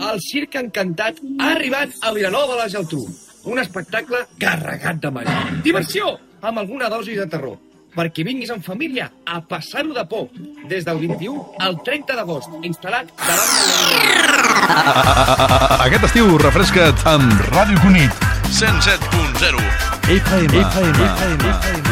el Circ Encantat ha arribat a Vilanova de la Geltrú. Un espectacle carregat de màgia. Diversió, amb alguna dosi de terror. Perquè vinguis en família a passar-ho de por. Des del 21 al 30 d'agost, instal·lat davant de la... Aquest estiu refresca't amb Ràdio Cunit. 107.0 FM.